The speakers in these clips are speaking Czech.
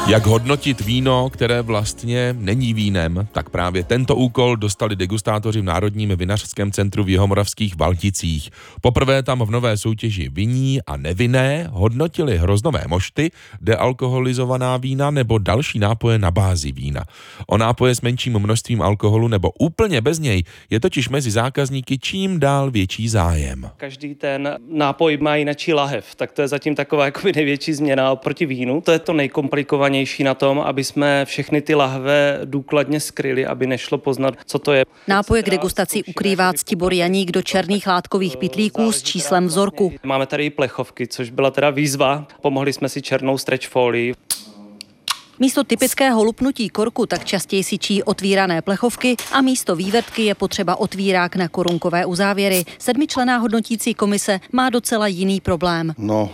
Jak hodnotit víno, které vlastně není vínem, tak právě tento úkol dostali degustátoři v Národním vinařském centru v Jihomoravských Valticích. Poprvé tam v nové soutěži vinní a nevinné hodnotili hroznové mošty, dealkoholizovaná vína nebo další nápoje na bázi vína. O nápoje s menším množstvím alkoholu nebo úplně bez něj je totiž mezi zákazníky čím dál větší zájem. Každý ten nápoj má jinačí lahev, tak to je zatím taková jakoby největší změna oproti vínu. To je to nejkomplikovanější na tom, aby jsme všechny ty lahve důkladně skryli, aby nešlo poznat, co to je. Nápoje k degustaci ukrývá Ctibor Janík do černých látkových pytlíků s číslem vzorku. Máme tady i plechovky, což byla teda výzva. Pomohli jsme si černou stretch folii. Místo typického lupnutí korku tak častěji syčí otvírané plechovky a místo vývrtky je potřeba otvírák na korunkové uzávěry. 7členná hodnotící komise má docela jiný problém.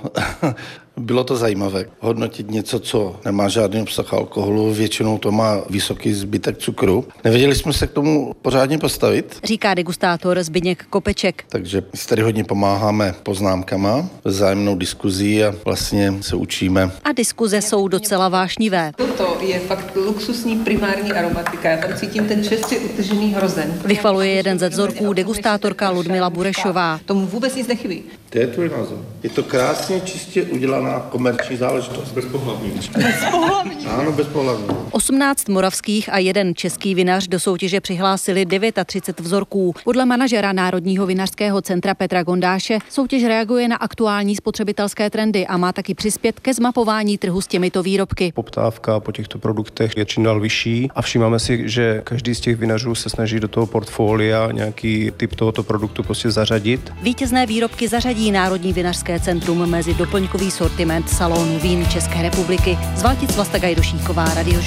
Bylo to zajímavé. Hodnotit něco, co nemá žádný obsah alkoholu, většinou to má vysoký zbytek cukru. Nevěděli jsme se k tomu pořádně postavit, říká degustátor Zbyněk Kopeček. Takže si tady hodně pomáháme poznámkama, vzájemnou diskuzí a vlastně se učíme. A diskuze jsou docela vášnivé. Toto je fakt luxusní primární aromatika. Já tam cítím ten čerstvě utržený hrozen. Vychvaluje jeden ze vzorků degustátorka Ludmila Burešová. Tomu vůbec nic nechybí. To je tvůj názor. Je to krásně čistě udělaná komerční záležitost. Bezpohlavní. Ano, bezpohlavní. 18 moravských a jeden český vinař do soutěže přihlásili 39 vzorků. Podle manažera Národního vinařského centra Petra Gondáše soutěž reaguje na aktuální spotřebitelské trendy a má taky přispět ke zmapování trhu s těmito výrobky. Poptávka po těchto produktech je čím dál vyšší a všímáme si, že každý z těch vinařů se snaží do toho portfolia nějaký typ tohoto produktu prostě zařadit. Vítězné výrobky zařadí Národní vinařské centrum mezi doplňkový sortiment salonu vín České republiky. Z Valtic Vlasta Gajdošíková, Radio